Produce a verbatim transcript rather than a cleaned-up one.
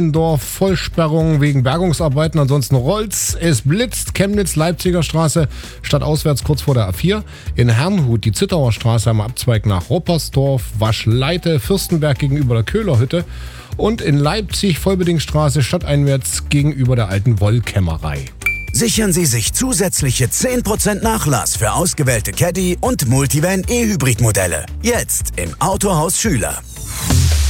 Dorf Vollsperrung wegen Bergungsarbeiten, ansonsten rollt's. Es blitzt, Chemnitz, Leipziger Straße, stadtauswärts kurz vor der A vier. In Herrnhut die Zittauer Straße am Abzweig nach Roppersdorf, Waschleite, Fürstenberg gegenüber der Köhlerhütte und in Leipzig Vollbedingstraße stadteinwärts gegenüber der alten Wollkämmerei. Sichern Sie sich zusätzliche zehn Prozent Nachlass für ausgewählte Caddy und Multivan E-Hybrid-Modelle. Jetzt im Autohaus Schüler.